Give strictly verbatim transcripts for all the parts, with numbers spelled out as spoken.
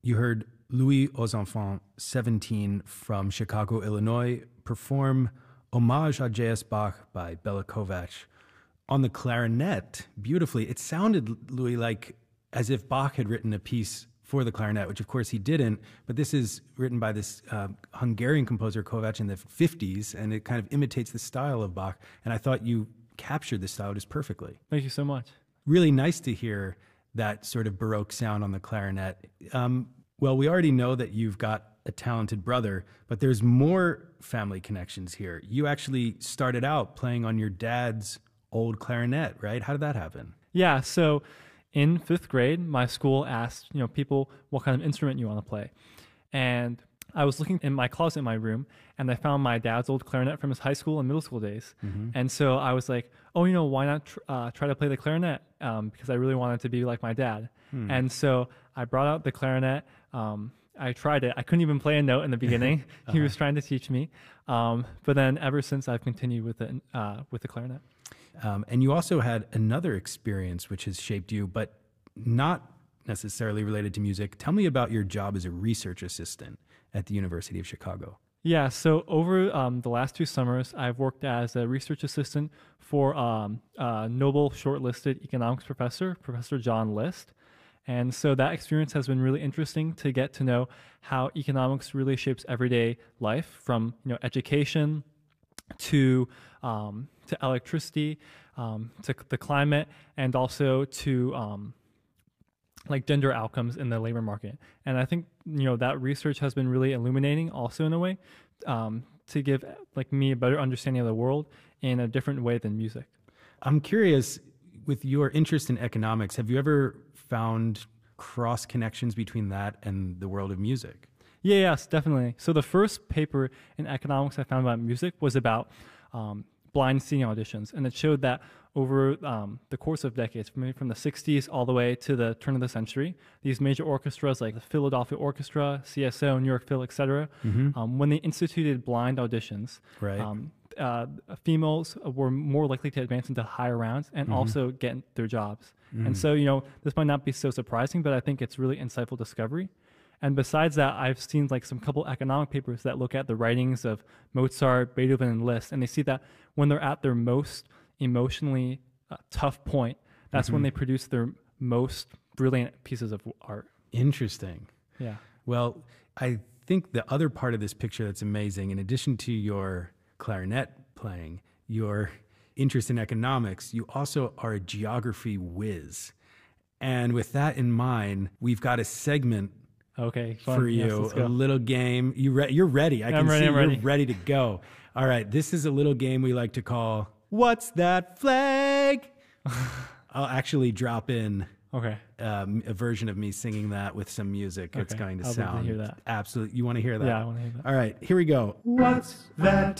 You heard Louis aux Enfants, seventeen, from Chicago, Illinois, perform Hommage à J S. Bach by Bela Kovac on the clarinet beautifully. It sounded, Louis, like as if Bach had written a piece for the clarinet, which of course he didn't, but this is written by this uh, Hungarian composer Kovac in the fifties, and it kind of imitates the style of Bach, and I thought you captured the style just perfectly. Thank you so much. Really nice to hear that sort of Baroque sound on the clarinet. Um, well, we already know that you've got a talented brother, but there's more family connections here. You actually started out playing on your dad's old clarinet, right? How did that happen? Yeah, so in fifth grade, my school asked, you know, people what kind of instrument you want to play. And I was looking in my closet in my room, and I found my dad's old clarinet from his high school and middle school days. Mm-hmm. And so I was like, oh, you know, why not tr- uh, try to play the clarinet? Um, because I really wanted to be like my dad. Hmm. And so I brought out the clarinet. Um, I tried it. I couldn't even play a note in the beginning. uh-huh. He was trying to teach me. Um, but then ever since, I've continued with the, uh, with the clarinet. Um, and you also had another experience which has shaped you, but not necessarily related to music. Tell me about your job as a research assistant at the University of Chicago. Yeah, so over um, the last two summers, I've worked as a research assistant for um, a Nobel shortlisted economics professor, Professor John List. And so that experience has been really interesting to get to know how economics really shapes everyday life, from you know education to um, to electricity, um, to the climate, and also to um, like gender outcomes in the labor market. And I think you know that research has been really illuminating, also in a way, um, to give like me a better understanding of the world in a different way than music. I'm curious, with your interest in economics, have you ever found cross connections between that and the world of music? Yeah, yes, definitely. So the first paper in economics I found about music was about um, blind singing auditions, and it showed that over um, the course of decades, maybe from the sixties all the way to the turn of the century, these major orchestras like the Philadelphia Orchestra, C S O, New York Phil, et cetera, mm-hmm. um, when they instituted blind auditions, right. um, uh, females were more likely to advance into higher rounds and mm-hmm. also get their jobs. Mm-hmm. And so, you know, this might not be so surprising, but I think it's really insightful discovery. And besides that, I've seen like some couple economic papers that look at the writings of Mozart, Beethoven, and Liszt, and they see that when they're at their most emotionally uh, tough point, that's mm-hmm. when they produce their most brilliant pieces of art. Interesting. Yeah. Well, I think the other part of this picture that's amazing, in addition to your clarinet playing, your interest in economics, you also are a geography whiz. And with that in mind, we've got a segment okay, fun. for you, yes, a little game. You re- you're ready. I I'm can ready, see I'm you're ready. ready to go. All right, this is a little game we like to call What's That Flag? I'll actually drop in okay. um, a version of me singing that with some music. Okay. It's going to I'll sound hear that. absolutely. You want to hear that? Yeah, I want to hear that. All right, here we go. What's that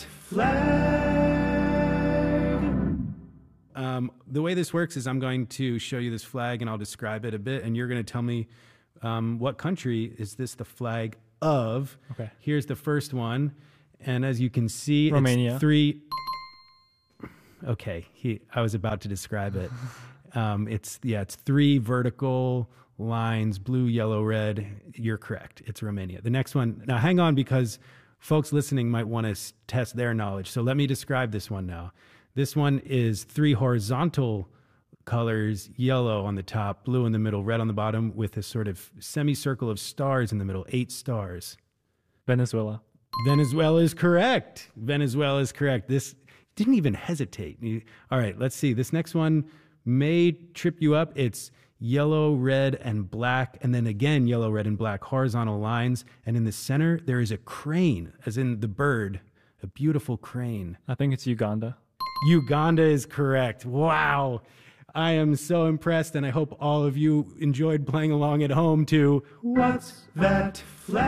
flag? Um, the way this works is I'm going to show you this flag and I'll describe it a bit, and you're going to tell me um, what country is this the flag of. Okay. Here's the first one, and as you can see, Romania. It's three. Okay, he, I was about to describe it. Um, it's yeah, it's three vertical lines, blue, yellow, red. You're correct. It's Romania. The next one. Now, hang on, because folks listening might want to test their knowledge. So let me describe this one now. This one is three horizontal colors, yellow on the top, blue in the middle, red on the bottom, with a sort of semicircle of stars in the middle, eight stars. Venezuela. Venezuela is correct. Venezuela is correct. This didn't even hesitate. You, all right, let's see. This next one may trip you up. It's yellow, red, and black, and then again yellow, red, and black, horizontal lines. And in the center, there is a crane, as in the bird, a beautiful crane. I think it's Uganda. Uganda is correct. Wow. I am so impressed, and I hope all of you enjoyed playing along at home to What's That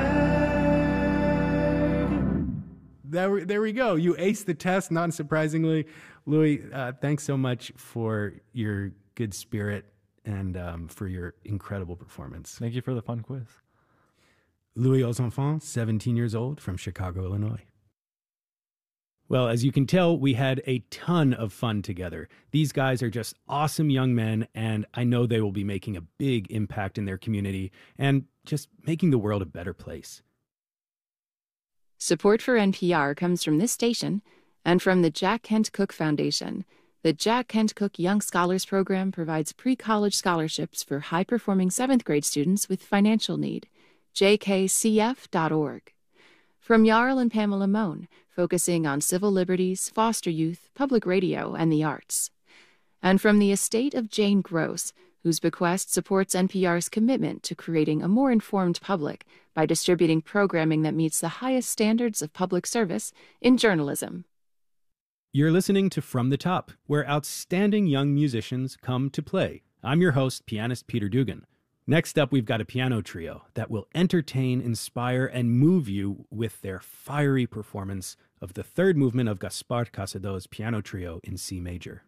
Flag? There, there we go. You aced the test, not surprisingly. Louis, uh, thanks so much for your good spirit and um, for your incredible performance. Thank you for the fun quiz. Louis aux Enfants, seventeen years old, from Chicago, Illinois. Well, as you can tell, we had a ton of fun together. These guys are just awesome young men, and I know they will be making a big impact in their community and just making the world a better place. Support for N P R comes from this station and from the Jack Kent Cooke Foundation. The Jack Kent Cooke Young Scholars Program provides pre-college scholarships for high-performing seventh grade students with financial need. j k c f dot org. From Jarl and Pamela Mohn, focusing on civil liberties, foster youth, public radio, and the arts. And from the estate of Jane Gross, whose bequest supports N P R's commitment to creating a more informed public by distributing programming that meets the highest standards of public service in journalism. You're listening to From the Top, where outstanding young musicians come to play. I'm your host, pianist Peter Dugan. Next up, we've got a piano trio that will entertain, inspire, and move you with their fiery performance of the third movement of Gaspard Casado's piano trio in C major.